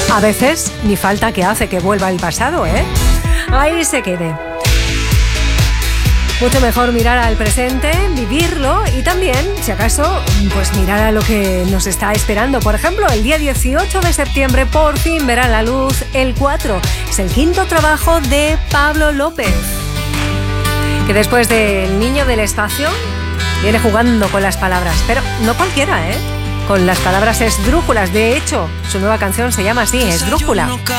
A veces ni falta que hace que vuelva el pasado, ¿eh? Ahí se quede. Mucho mejor mirar al presente, vivirlo y también, si acaso, pues mirar a lo que nos está esperando. Por ejemplo, el día 18 de septiembre por fin verá la luz el 4. Es el quinto trabajo de Pablo López, que después del Niño del Espacio viene jugando con las palabras, pero no cualquiera, ¿eh? Con las palabras esdrújulas. De hecho, su nueva canción se llama así, Esdrújula.